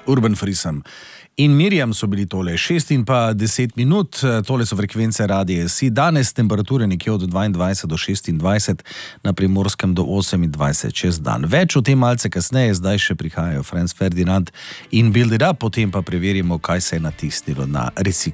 Urban Frisem in Mirjam so bili tole 6 in pa 10 minut, tole so frekvence Radia SI, danes temperature nekje od 22 do 26, na Primorskem do 28 čez dan. Več o tem malce kasneje, zdaj še prihajajo Franz Ferdinand in Build It Up, potem pa preverimo, kaj se je natisnilo na